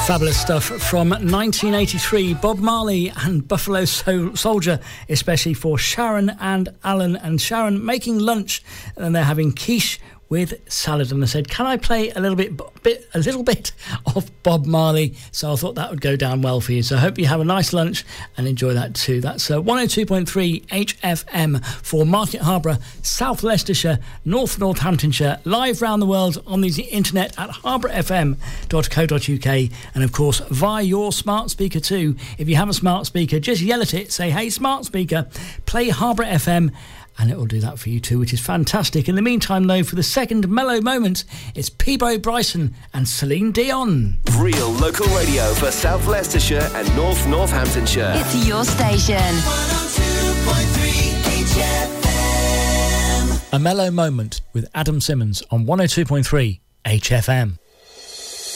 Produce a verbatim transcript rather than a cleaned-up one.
Fabulous stuff from nineteen eighty-three. Bob Marley and Buffalo Soul- Soldier, especially for Sharon and Alan. And Sharon making lunch, and they're having quiche with salad. And I said, can I play a little bit, bit, a little bit of Bob Marley? So I thought that would go down well for you. So I hope you have a nice lunch and enjoy that too. That's uh, one oh two point three H F M for Market Harborough, South Leicestershire, North Northamptonshire, live round the world on the internet at harborough f m dot co dot u k, and of course via your smart speaker too. If you have a smart speaker, just yell at it, say, hey smart speaker, play Harborough F M, and it will do that for you too, which is fantastic. In the meantime, though, for the second mellow moment, it's Peabo Bryson and Celine Dion. Real local radio for South Leicestershire and North Northamptonshire. It's your station. one oh two point three H F M. A mellow moment with Adam Simmons on one oh two point three H F M.